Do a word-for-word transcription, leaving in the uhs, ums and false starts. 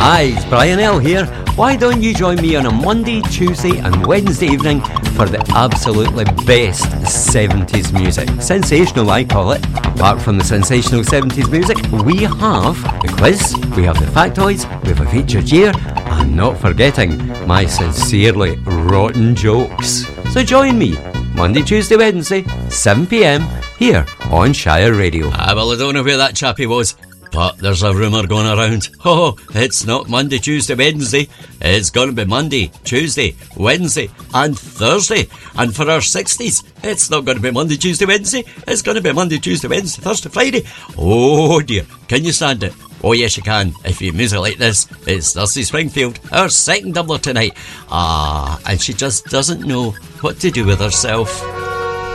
Hi, it's Brian L here. Why don't you join me on a Monday, Tuesday and Wednesday evening for the absolutely best seventies music. Sensational, I call it. Apart from the sensational seventies music, we have the quiz, we have the factoids, we have a featured year, and not forgetting my sincerely rotten jokes. So join me, Monday, Tuesday, Wednesday, seven p m, here on Shire Radio. Ah, well, I don't know where that chappie was, but there's a rumour going around. Oh, it's not Monday, Tuesday, Wednesday. It's going to be Monday, Tuesday, Wednesday and Thursday. And for our sixties, it's not going to be Monday, Tuesday, Wednesday. It's going to be Monday, Tuesday, Wednesday, Thursday, Friday. Oh dear, can you stand it? Oh yes you can, if you music like this. It's Thursday Springfield, our second doubler tonight. Ah, and she just doesn't know what to do with herself.